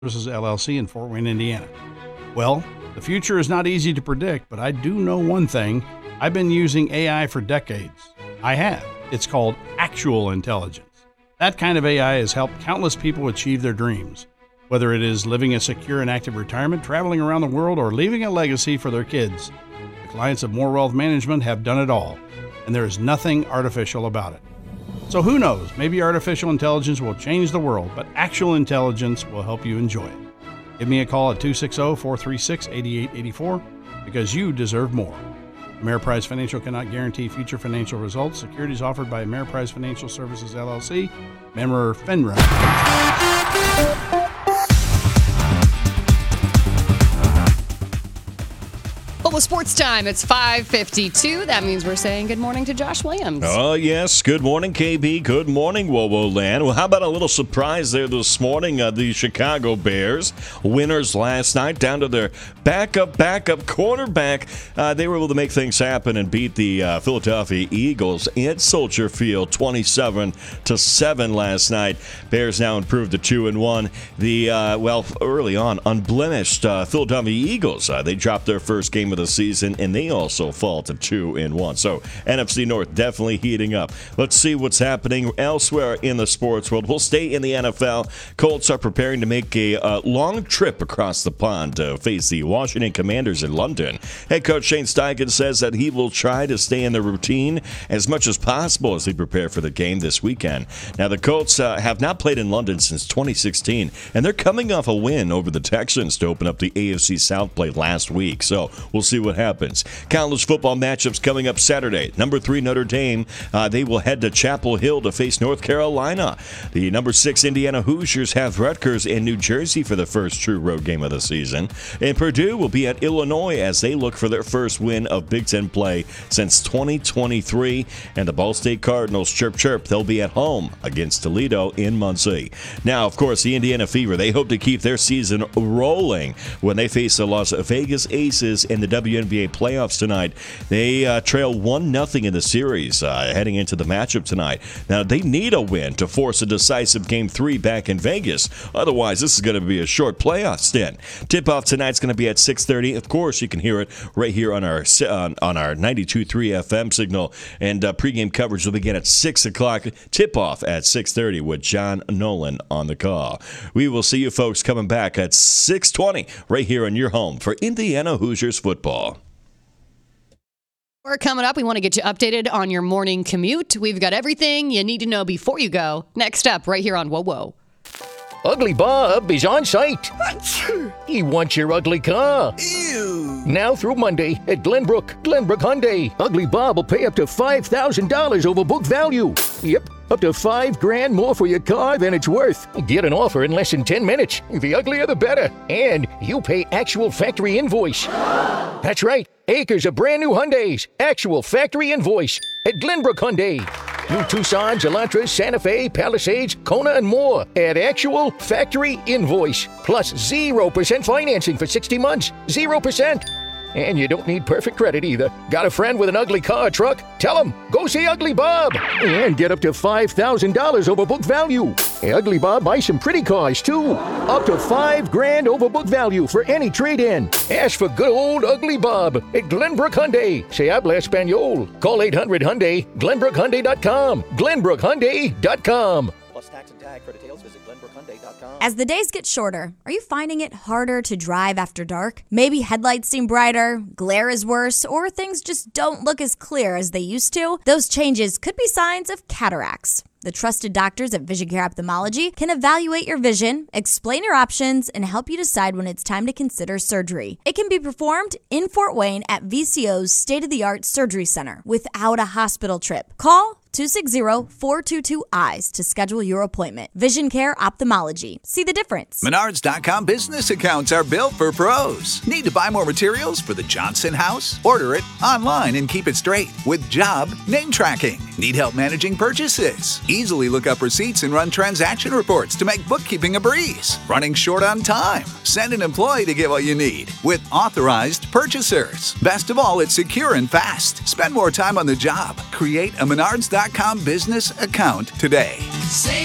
Services LLC in Fort Wayne, Indiana. Well, the future is not easy to predict, but I do know one thing. I've been using AI for decades. I have. It's called actual intelligence. That kind of AI has helped countless people achieve their dreams. Whether it is living a secure and active retirement, traveling around the world, or leaving a legacy for their kids, the clients of More Wealth Management have done it all, and there is nothing artificial about it. So who knows, maybe artificial intelligence will change the world, but actual intelligence will help you enjoy it. Give me a call at 260-436-8884 because you deserve more. Ameriprise Financial cannot guarantee future financial results. Securities offered by Ameriprise Financial Services LLC, member FINRA. Well, with sports time, it's 5:52. That means we're saying good morning to Josh Williams. Oh, yes. Good morning, KB. Good morning, WoWo Land. Well, how about a little surprise there this morning? The Chicago Bears, winners last night, down to their backup quarterback. They were able to make things happen and beat the Philadelphia Eagles at Soldier Field 27-7 last night. Bears now improved to 2-1. The, early on, unblemished Philadelphia Eagles, they dropped their first game of the season, and they also fall to 2-1. So NFC North definitely heating up. Let's see what's happening elsewhere in the sports world. We'll stay in the NFL. Colts are preparing to make a long trip across the pond to face the Washington Commanders in London. Head coach Shane Steichen says that he will try to stay in the routine as much as possible as they prepare for the game this weekend. Now, the Colts have not played in London since 2016, and they're coming off a win over the Texans to open up the AFC South play last week. So we'll see what happens. Countless football matchups coming up Saturday. Number 3 Notre Dame, they will head to Chapel Hill to face North Carolina. The number 6 Indiana Hoosiers have Rutgers in New Jersey for the first true road game of the season. And Purdue will be at Illinois as they look for their first win of Big Ten play since 2023. And the Ball State Cardinals, chirp chirp, they'll be at home against Toledo in Muncie. Now, of course, the Indiana Fever, they hope to keep their season rolling when they face the Las Vegas Aces in the WNBA playoffs tonight. They trail 1-0 in the series heading into the matchup tonight. Now, they need a win to force a decisive Game 3 back in Vegas. Otherwise, this is going to be a short playoff stint. Tip-off tonight's going to be at 6:30. Of course, you can hear it right here on our 92.3 FM signal. And pregame coverage will begin at 6 o'clock. Tip-off at 6:30 with John Nolan on the call. We will see you folks coming back at 6:20 right here on your home for Indiana Hoosiers football. We're coming up. We want to get you updated on your morning commute. We've got everything you need to know before you go. Next up, right here on WoWo. Ugly Bob is on site. He wants your ugly car. Ew. Now through Monday at Glenbrook Hyundai. Ugly Bob will pay up to $5,000 over book value. Yep, up to $5,000 more for your car than it's worth. Get an offer in less than 10 minutes. The uglier the better. And you pay actual factory invoice. That's right. Acres of brand new Hyundais. Actual factory invoice at Glenbrook Hyundai. New Tucsons, Elantras, Santa Fe, Palisades, Kona, and more at actual factory invoice. Plus 0% financing for 60 months. 0%. And you don't need perfect credit either. Got a friend with an ugly car or truck? Tell him, go see Ugly Bob. And get up to $5,000 over book value. Hey, Ugly Bob buys some pretty cars, too. Up to $5,000 over book value for any trade-in. Ask for good old Ugly Bob at Glenbrook Hyundai. Se habla español. Call 800-HYUNDAI, GlenbrookHyundai.com. GlenbrookHyundai.com. Plus tax and tag. For details, visit GlenbrookHyundai.com. As the days get shorter, are you finding it harder to drive after dark? Maybe headlights seem brighter, glare is worse, or things just don't look as clear as they used to? Those changes could be signs of cataracts. The trusted doctors at Vision Care Ophthalmology can evaluate your vision, explain your options, and help you decide when it's time to consider surgery. It can be performed in Fort Wayne at VCO's state-of-the-art surgery center without a hospital trip. Call 260-422-EYES to schedule your appointment. Vision Care Ophthalmology. See the difference. Menards.com business accounts are built for pros. Need to buy more materials for the Johnson house? Order it online and keep it straight with job name tracking. Need help managing purchases? Easily look up receipts and run transaction reports to make bookkeeping a breeze. Running short on time? Send an employee to get what you need with authorized purchasers. Best of all, it's secure and fast. Spend more time on the job. Create a Menards.com business account today.